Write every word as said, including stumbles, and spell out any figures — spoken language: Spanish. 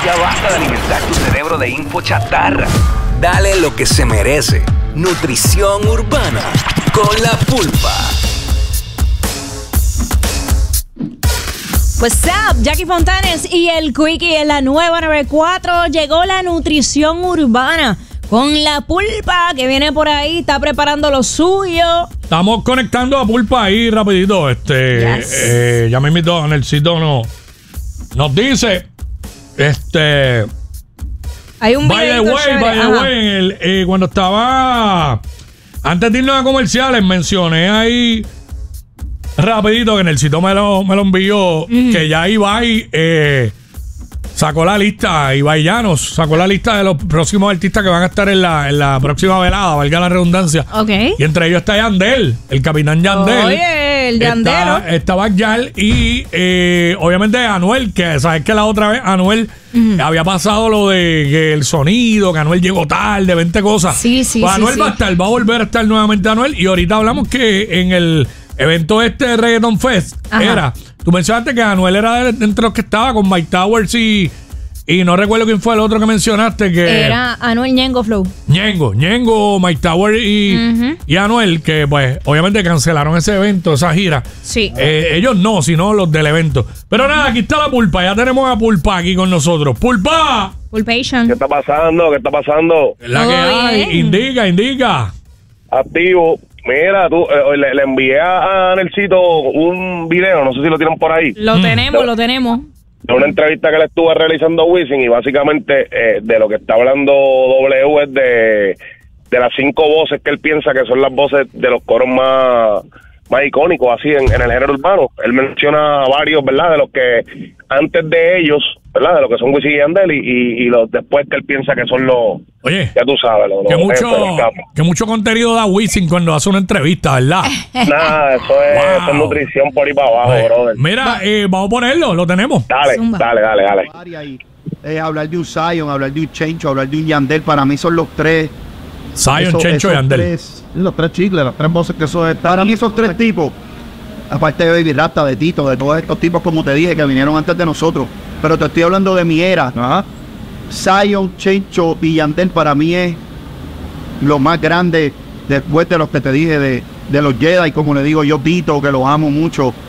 Ya basta de alimentar tu cerebro de info chatarra. Dale lo que se merece. Nutrición urbana con la pulpa. What's up, Jackie Fontanes y el Quickie en la nueva noventa y cuatro. Llegó la nutrición urbana con la pulpa que viene por ahí, está preparando lo suyo. Estamos conectando a Pulpa ahí rapidito. Este, Yes. eh, ya me invitó en el sitio, no, nos dice, este, Hay un by the videito way, chévere. by the Ajá. way, en el, eh, cuando estaba, antes de irnos a comerciales, mencioné ahí rapidito que en el sitio me lo, me lo envió, Mm. que ya Ibai eh, sacó la lista, Ibai Llanos sacó la lista de los próximos artistas que van a estar en la, en la próxima velada, valga la redundancia. Ok. Y entre ellos está Yandel, el capitán Yandel. Oye, el Yandelo. Está, está Backyard y eh, obviamente Anuel, que sabes que la otra vez Anuel Ujú. había pasado lo de que el sonido, que Anuel llegó tarde, veinte cosas. Sí, sí, Pues sí, Anuel sí. va a estar, va a volver a estar nuevamente Anuel. Y ahorita hablamos que en el evento este de Reggaeton Fest Ajá. era, tú mencionaste que Anuel era de, de entre los que estaba con Mike Towers y, y no recuerdo quién fue el otro que mencionaste, que Era Anuel Ñengo Flow. Ñengo, Ñengo, Mike Tower y, Ujú. y Anuel, que pues obviamente cancelaron ese evento, esa gira. Sí. Eh, ellos no, sino los del evento. Pero nada, aquí está la Pulpa, ya tenemos a Pulpa aquí con nosotros. ¡Pulpa! Pulpation. ¿Qué está pasando? ¿Qué está pasando? La que Todo hay, bien. indica, indica. Activo. Mira, tú, eh, le, le envié a Nelsito un video, no sé si lo tienen por ahí, Lo Mm. tenemos, lo tenemos. de una entrevista que le estuve realizando a Wisin, y básicamente eh, de lo que está hablando W es de, de las cinco voces que él piensa que son las voces de los coros más, más icónicos así en, en el género urbano. Él menciona varios, ¿verdad? De los que antes de ellos, ¿verdad? De lo que son Wisin y Yandel, y, y, y los después que él piensa que son los, Oye, ya tú sabes, los, que los mucho, jefes, los capos. que mucho contenido da Wisin cuando hace una entrevista, ¿verdad? Nada, eso es, Wow. eso es nutrición por ahí para abajo, Oye, brother. mira, eh, vamos a ponerlo, lo tenemos. Dale, Zumba. dale, dale, dale. Área y, eh, hablar de un Zion, hablar de un Chencho, hablar de un Yandel, para mí son los tres. Zion, esos- Chencho y esos Yandel. tres- los tres chicles, las tres voces que son. Para mí esos tres tipos, aparte de Baby Rasta, de Tito, de todos estos tipos, como te dije, que vinieron antes de nosotros. Pero te estoy hablando de mi era. Ajá. Zion, Chencho y Yandel para mí es lo más grande después de los que te dije de, de los Jedi, como le digo yo, Tito, que los amo mucho.